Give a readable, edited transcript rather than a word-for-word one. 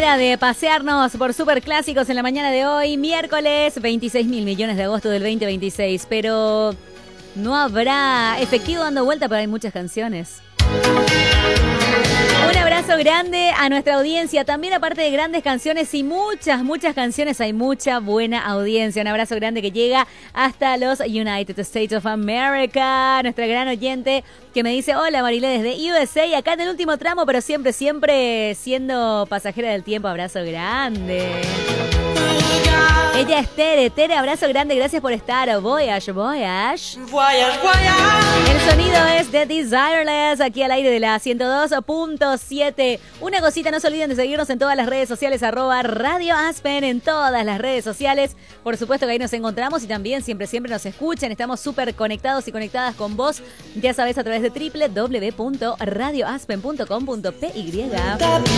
hora de pasearnos por superclásicos en la mañana de hoy, miércoles 26 mil millones de agosto del 2026. Pero no habrá efectivo dando vuelta, pero hay muchas canciones. Un abrazo grande a nuestra audiencia. También, aparte de grandes canciones y muchas canciones, hay mucha buena audiencia. Un abrazo grande que llega hasta los United States of America. Nuestra gran oyente que me dice: hola Marilé, desde USA, acá en el último tramo, pero siempre siendo pasajera del tiempo. Abrazo grande. Ella es Tere, abrazo grande, gracias por estar. Voyage. El sonido es de Desireless, aquí al aire de la 102.7. Una cosita, no se olviden de seguirnos en todas las redes sociales, @Radio Aspen, en todas las redes sociales. Por supuesto que ahí nos encontramos y también siempre nos escuchan. Estamos súper conectados y conectadas con vos, ya sabes, a través de www.radioaspen.com.py.